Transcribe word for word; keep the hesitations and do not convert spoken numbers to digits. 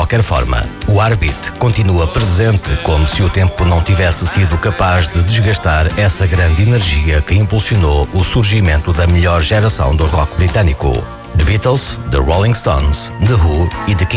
qualquer forma, o Heartbeat continua presente como se o tempo não tivesse sido capaz de desgastar essa grande energia que impulsionou o surgimento da melhor geração do rock britânico. The Beatles, The Rolling Stones, The Who e The